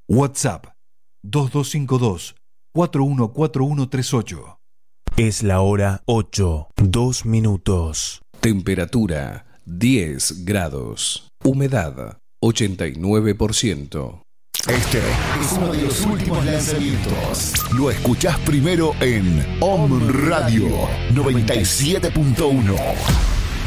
WhatsApp 2252-414138. Es la hora 8, 2 minutos. Temperatura 10 grados. Humedad 89%. Este es uno de los últimos lanzamientos. Lo escuchás primero en Om Radio 97.1.